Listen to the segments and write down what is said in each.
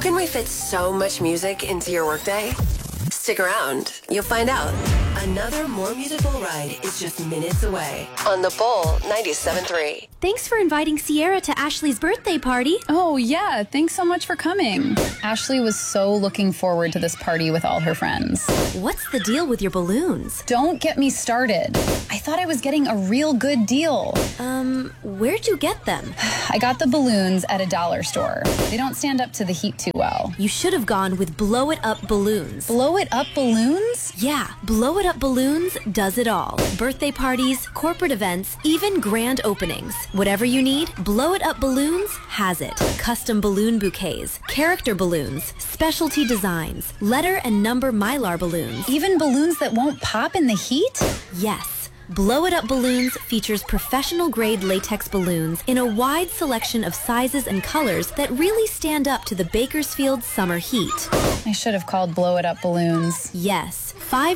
can we fit so much music into your workday? Stick around. You'll find out. Another More Music Bull ride is just minutes away on the Bull 97.3. Thanks for inviting Sierra to Ashley's birthday party. Oh, yeah. Thanks so much for coming. Ashley was so looking forward to this party with all her friends. What's the deal with your balloons? Don't get me started. I thought I was getting a real good deal. Where'd you get them? I got the balloons at a dollar store. They don't stand up to the heat too well. You should have gone with Blow It Up Balloons. Blow It Up Balloons? Yeah, Blow It Up Balloons does it all. Birthday parties, corporate events, even grand openings. Whatever you need, Blow It Up Balloons has it. Custom balloon bouquets, character balloons, specialty designs, letter and number Mylar balloons. Even balloons that won't pop in the heat? Yes. Blow It Up Balloons features professional-grade latex balloons in a wide selection of sizes and colors that really stand up to the Bakersfield summer heat. I should have called Blow It Up Balloons. Yes,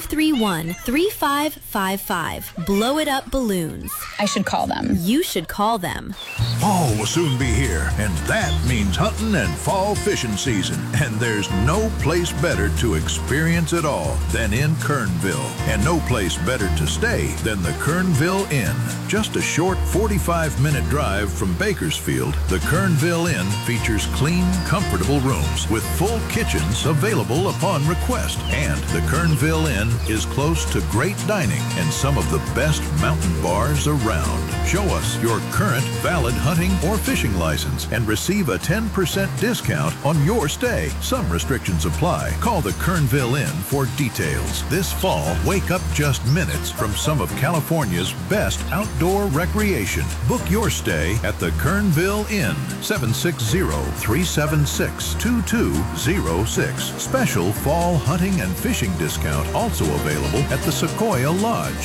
531-3555. Blow It Up Balloons. I should call them. You should call them. Fall will soon be here, and that means hunting and fall fishing season. And there's no place better to experience it all than in Kernville. And no place better to stay than the Kernville Inn. Just a short 45-minute drive from Bakersfield, the Kernville Inn features clean, comfortable rooms with full kitchens available upon request. And the Kernville Inn is close to great dining and some of the best mountain bars around. Show us your current valid hunting or fishing license and receive a 10% discount on your stay. Some restrictions apply. Call the Kernville Inn for details. This fall, wake up just minutes from some of California's best outdoor recreation. Book your stay at the Kernville Inn, 760-376-2206. Special fall hunting and fishing discount also available at the Sequoia Lodge,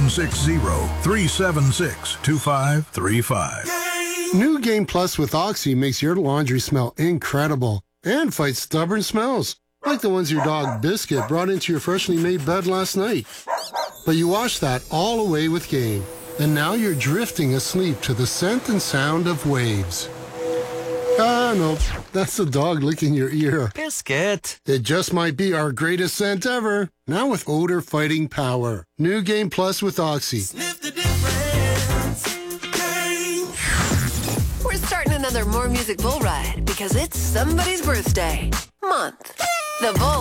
760-376-2535. New Game Plus with Oxy makes your laundry smell incredible and fights stubborn smells, like the ones your dog Biscuit brought into your freshly made bed last night. But you washed that all away with Game, and now you're drifting asleep to the scent and sound of waves. Ah, no, that's the dog licking your ear. Biscuit. It just might be our greatest scent ever, now with odor-fighting power. New Game Plus with Oxy. Sniff the difference. Game. We're starting another More Music Bull ride because it's somebody's birthday month. The Bull.